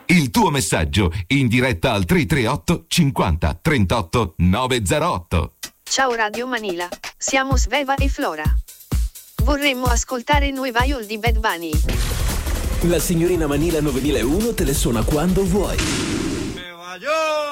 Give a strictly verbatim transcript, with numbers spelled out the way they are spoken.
Il tuo messaggio in diretta al tre tre otto cinquanta trentotto novecentotto. Ciao Radio Manila, siamo Sveva e Flora. Vorremmo ascoltare Nueva York di Bad Bunny. La signorina Manila novemilauno te le suona quando vuoi. Nueva York.